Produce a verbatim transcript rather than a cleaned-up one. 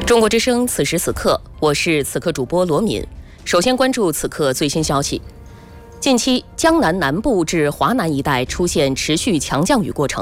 中国之声，此时此刻，我是此刻主播罗敏。首先关注此刻最新消息。近期，江南南部至华南一带出现持续强降雨过程。